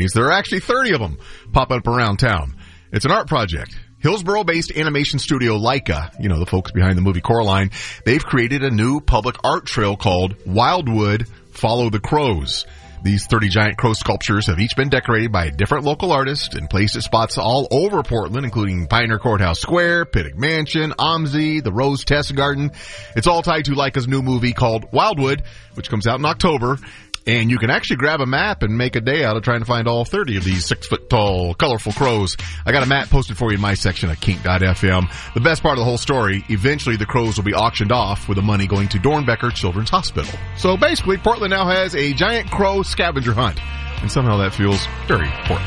companies. There are actually 30 of them popping up around town. It's an art project. Hillsboro-based animation studio Laika, the folks behind the movie Coraline, they've created a new public art trail called Wildwood Follow the Crows. These 30 giant crow sculptures have each been decorated by a different local artist and placed at spots all over Portland, including Pioneer Courthouse Square, Pittock Mansion, OMSI, the Rose Test Garden. It's all tied to Laika's new movie called Wildwood, which comes out in October. And you can actually grab a map and make a day out of trying to find all 30 of these 6-foot-tall, colorful crows. I got a map posted for you in my section at kink.fm. The best part of the whole story, eventually the crows will be auctioned off with the money going to Dornbecker Children's Hospital. So basically, Portland now has a giant crow scavenger hunt. And somehow that feels very Portland.